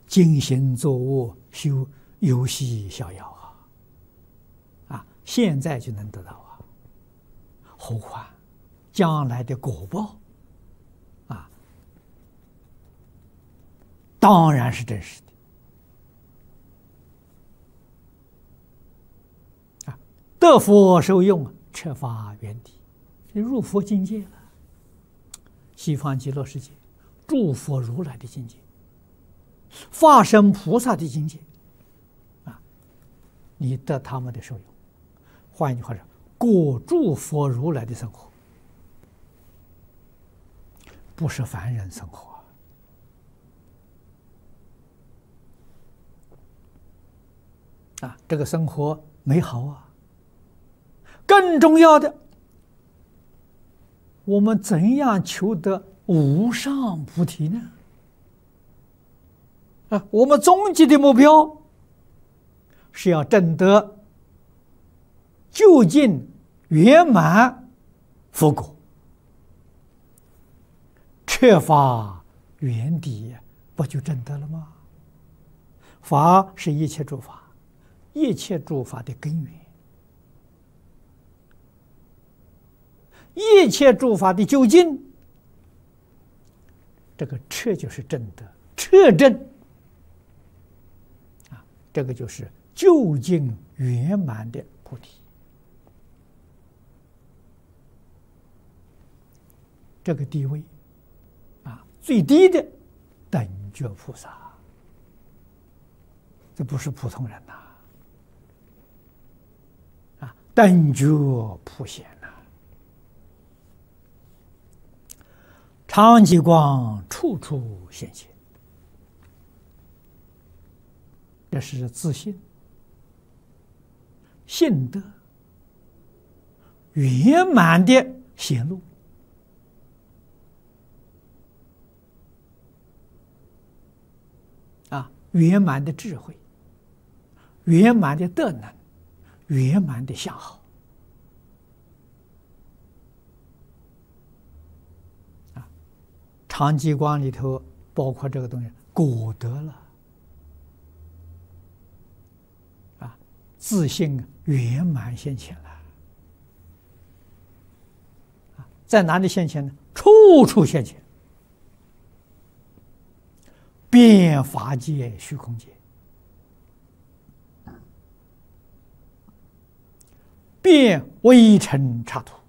精行作恶，修游戏逍遥现在就能得到何况将来的果报当然是真实的得佛受用，彻法圆寂，入佛境界了。西方极乐世界诸佛如来的境界，化身菩萨的境界你得他们的受用。换一句话说，过诸佛如来的生活，不是凡人生活这个生活美好更重要的，我们怎样求得无上菩提呢？我们终极的目标是要证得究竟圆满佛果，彻法圆寂，不就证得了吗？法是一切诸法，一切诸法的根源，一切诸法的究竟，这个彻就是正德，彻正这个就是究竟圆满的菩提。这个地位最低的等觉菩萨，这不是普通人等觉普显常寂光处处显现，这是自信、信德圆满的显露圆满的智慧，圆满的德能，圆满的相好常寂光里头包括这个东西，果得了自信圆满现前了在哪里现前呢？处处现前，遍法界虚空界，遍微尘刹土，